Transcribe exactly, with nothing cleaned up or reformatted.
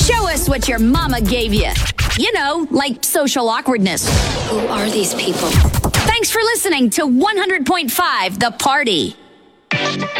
Show us what your mama gave you. You know, like social awkwardness. Who are these people? Thanks for listening to one hundred point five The Party.